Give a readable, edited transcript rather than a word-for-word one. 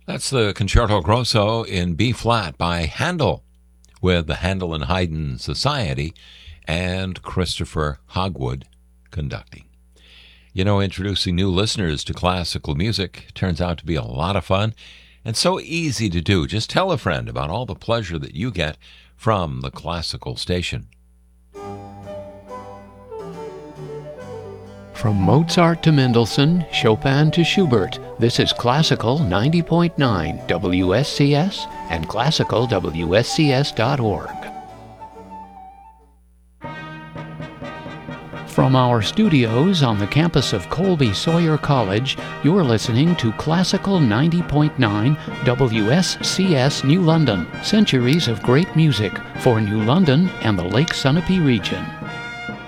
That's the Concerto Grosso in B flat by Handel with the Handel and Haydn Society and Christopher Hogwood conducting. You know, introducing new listeners to classical music turns out to be a lot of fun and so easy to do. Just tell a friend about all the pleasure that you get from the classical station. From Mozart to Mendelssohn, Chopin to Schubert, this is Classical 90.9 WSCS and classicalwscs.org. From our studios on the campus of Colby Sawyer College, you're listening to Classical 90.9 WSCS New London, centuries of great music for New London and the Lake Sunapee region.